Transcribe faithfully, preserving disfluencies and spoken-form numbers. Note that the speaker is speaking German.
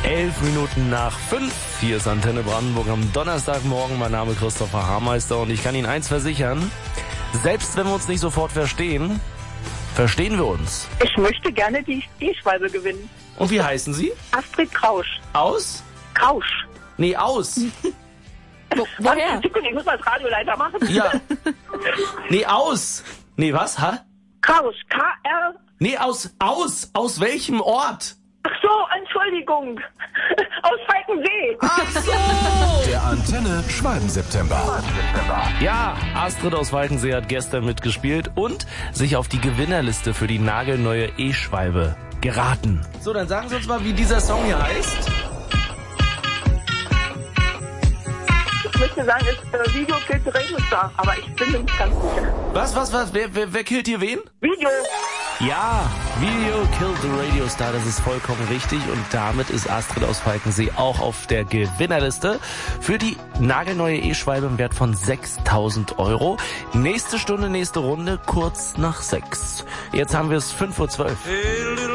Elf Minuten nach fünf. Hier ist Antenne Brandenburg am Donnerstagmorgen. Mein Name ist Christopher Haarmeister und ich kann Ihnen eins versichern. Selbst wenn wir uns nicht sofort verstehen, verstehen wir uns. Ich möchte gerne die E-Schwalbe gewinnen. Und wie heißen Sie? Astrid Krausch. Aus? Krausch. Nee, aus. Wo, woher? Ich muss mal das Radio leiser machen. Ja. Nee, aus. Nee, was? Ha? Krausch. K R. Nee, aus. Aus. Aus welchem Ort? Ach so, Entschuldigung. Aus Falkensee. Ach so. Der Antenne Schwalben-September. Ja, Astrid aus Falkensee hat gestern mitgespielt und sich auf die Gewinnerliste für die nagelneue E-Schwalbe geraten. So, dann sagen Sie uns mal, wie dieser Song hier heißt. Ich möchte sagen, es ist äh, Video Kills the Radio Star, aber ich bin mir nicht ganz sicher. Was, was, was? Wer, wer, wer killt hier wen? Video. Ja, Video Killed the Radio Star, das ist vollkommen richtig und damit ist Astrid aus Falkensee auch auf der Gewinnerliste für die nagelneue E-Schwalbe im Wert von sechstausend Euro. Nächste Stunde, nächste Runde, kurz nach sechs. Jetzt haben wir es fünf Uhr zwölf.